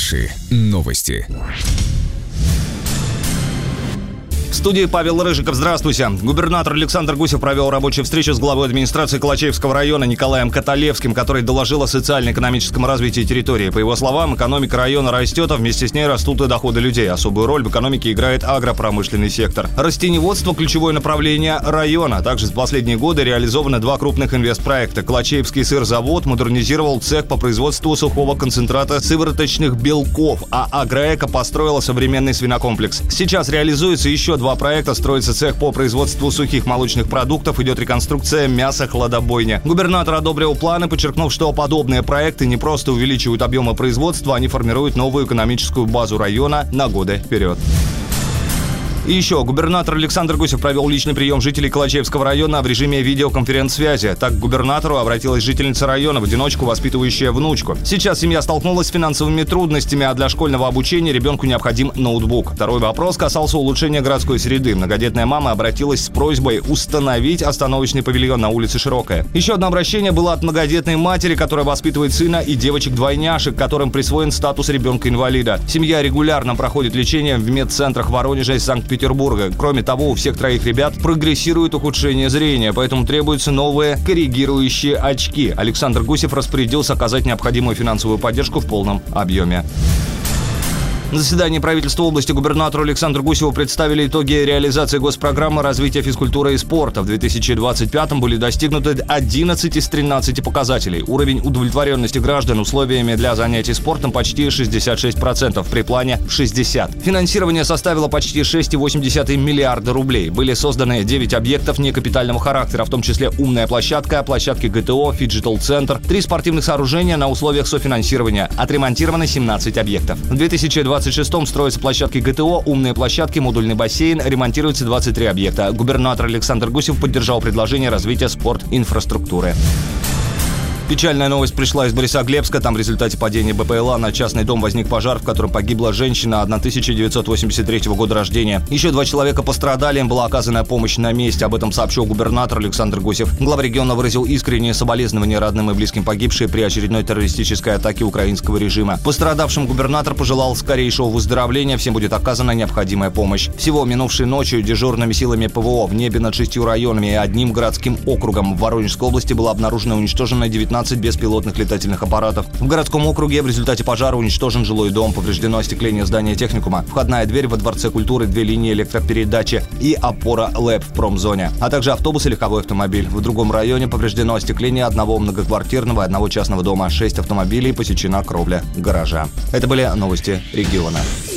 Наши новости. В студии Павел Рыжиков. Здравствуйте. Губернатор Александр Гусев провел рабочую встречу с главой администрации Калачевского района Николаем Каталевским, который доложил о социально-экономическом развитии территории. По его словам, экономика района растет, а вместе с ней растут и доходы людей. Особую роль в экономике играет агропромышленный сектор. Растениеводство – ключевое направление района. Также за последние годы реализованы два крупных инвестпроекта. Калачевский сырзавод модернизировал цех по производству сухого концентрата сывороточных белков, а Агроэко построила современный свинокомплекс. Сейчас реализуется еще два проекта. Строится цех по производству сухих молочных продуктов, идет реконструкция мясохладобойни. Губернатор одобрил планы, подчеркнув, что подобные проекты не просто увеличивают объемы производства, они формируют новую экономическую базу района на годы вперед. И еще, губернатор Александр Гусев провел личный прием жителей Калачевского района в режиме видеоконференц-связи. Так к губернатору обратилась жительница района, в одиночку воспитывающая внучку. Сейчас семья столкнулась с финансовыми трудностями, а для школьного обучения ребенку необходим ноутбук. Второй вопрос касался улучшения городской среды. Многодетная мама обратилась с просьбой установить остановочный павильон на улице Широкая. Еще одно обращение было от многодетной матери, которая воспитывает сына и девочек-двойняшек, которым присвоен статус ребенка-инвалида. Семья регулярно проходит лечение в медцентрах Воронежа и Санкт-Петербурга. Кроме того, у всех троих ребят прогрессирует ухудшение зрения, поэтому требуются новые коррегирующие очки. Александр Гусев распорядился оказать необходимую финансовую поддержку в полном объеме. На заседании правительства области губернатору Александру Гусеву представили итоги реализации госпрограммы развития физкультуры и спорта. В 2025-м были достигнуты 11 из 13 показателей. Уровень удовлетворенности граждан условиями для занятий спортом почти 66%, при плане 60%. Финансирование составило почти 6,8 миллиарда рублей. Были созданы 9 объектов некапитального характера, в том числе умная площадка, площадки ГТО, фиджитал-центр, 3 спортивных сооружения на условиях софинансирования. Отремонтировано 17 объектов. В 2026-м строятся площадки ГТО, умные площадки, модульный бассейн, ремонтируются 23 объекта. Губернатор Александр Гусев поддержал предложение развития спорт-инфраструктуры. Печальная новость пришла из Борисоглебска. Там в результате падения БПЛА на частный дом возник пожар, в котором погибла женщина 1983 года рождения. Еще 2 человека пострадали, им была оказана помощь на месте. Об этом сообщил губернатор Александр Гусев. Глава региона выразил искреннее соболезнования родным и близким погибшей при очередной террористической атаке украинского режима. Пострадавшим губернатор пожелал скорейшего выздоровления, всем будет оказана необходимая помощь. Всего минувшей ночью дежурными силами ПВО в небе над 6 районами и 1 городским округом в Воронежской области было обнаружено и уничтожено 19 беспилотных летательных аппаратов. В городском округе в результате пожара уничтожен жилой дом, повреждено остекление здания техникума, входная дверь во Дворце культуры, 2 линии электропередачи и опора ЛЭП в промзоне, а также автобус и легковой автомобиль. В другом районе повреждено остекление 1 многоквартирного и 1 частного дома, 6 автомобилей, посечена кровля гаража. Это были новости региона.